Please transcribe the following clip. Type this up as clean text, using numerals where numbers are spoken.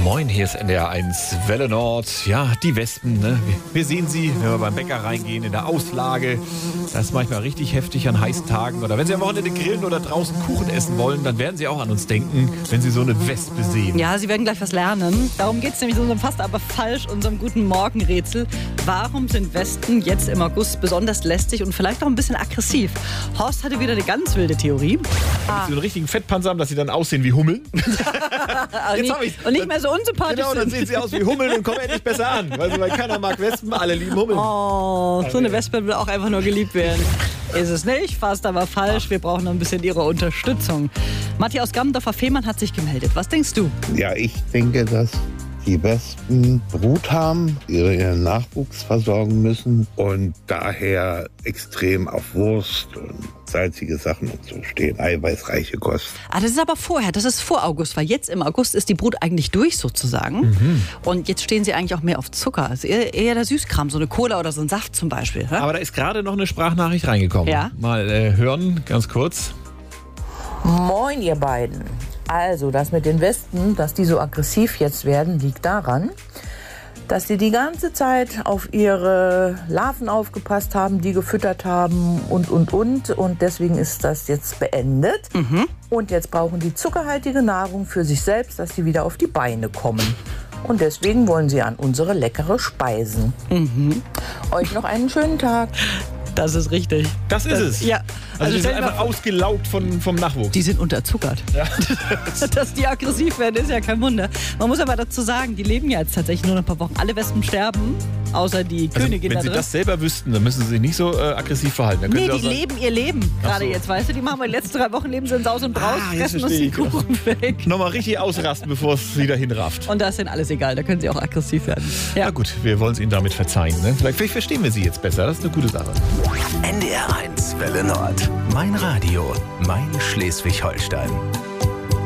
Moin, hier ist NDR1 Welle Nord. Ja, die Wespen, ne? Wir sehen sie, wenn wir beim Bäcker reingehen, in der Auslage. Das ist manchmal richtig heftig an heißen Tagen. Oder wenn Sie am Wochenende grillen oder draußen Kuchen essen wollen, dann werden Sie auch an uns denken, wenn Sie so eine Wespe sehen. Ja, Sie werden gleich was lernen. Darum geht es nämlich in unserem fast aber falsch, unserem guten Morgenrätsel. Warum sind Wespen jetzt im August besonders lästig und vielleicht auch ein bisschen aggressiv? Horst hatte wieder eine ganz wilde Theorie. So einen richtigen Fettpanzer haben, dass sie dann aussehen wie Hummeln. Und nicht mehr so unsympathisch Genau, dann sehen sie aus wie Hummeln und kommen endlich besser an. Weil keiner mag Wespen, alle lieben Hummeln. Oh, so eine Wespe will auch einfach nur geliebt werden. Ist es nicht, fast aber falsch. Wir brauchen noch ein bisschen Ihre Unterstützung. Matti aus Gammendorfer-Fehmarn hat sich gemeldet. Was denkst du? Ja, ich denke, dass die Wespen Brut haben, ihren Nachwuchs versorgen müssen und daher extrem auf Wurst und salzige Sachen und so stehen, eiweißreiche Kost. Das ist aber vorher, das ist vor August, weil jetzt im August ist die Brut eigentlich durch sozusagen. Und jetzt stehen sie eigentlich auch mehr auf Zucker. Also eher der Süßkram, so eine Cola oder so ein Saft zum Beispiel. Aber da ist gerade noch eine Sprachnachricht reingekommen. Ja? Mal hören, ganz kurz. Moin, ihr beiden. Also, das mit den Wespen, dass die so aggressiv jetzt werden, liegt daran, dass sie die ganze Zeit auf ihre Larven aufgepasst haben, die gefüttert haben und. Und deswegen ist das jetzt beendet. Und jetzt brauchen die zuckerhaltige Nahrung für sich selbst, dass sie wieder auf die Beine kommen. Und deswegen wollen sie an unsere leckere Speisen. Euch noch einen schönen Tag. Das ist richtig. Das ist es. Ja. Also die sind stell dir einfach mal vor, ausgelaugt vom Nachwuchs. die sind unterzuckert. Ja. Dass die aggressiv werden, ist ja kein Wunder. Man muss aber dazu sagen, die leben ja jetzt tatsächlich nur noch ein paar Wochen. Alle Wespen sterben, außer die Königin Wenn da Sie drin. das selber wüssten, dann müssen Sie sich nicht so aggressiv verhalten. Dann können Nee, Sie auch die sagen, leben ihr Leben gerade so. jetzt, weißt du? Die machen die letzten 3 Wochen leben sie in Saus und Braus, jetzt fressen uns verstehe die ich. Kuchen weg. nochmal richtig ausrasten, bevor es wieder hinrafft. Und da ist denen alles egal, da können sie auch aggressiv werden. Ja. Na gut, wir wollen es Ihnen damit verzeihen. Ne? Vielleicht verstehen wir Sie jetzt besser. Das ist eine gute Sache. NDR1 Welle Nord. Mein Radio. Mein Schleswig-Holstein.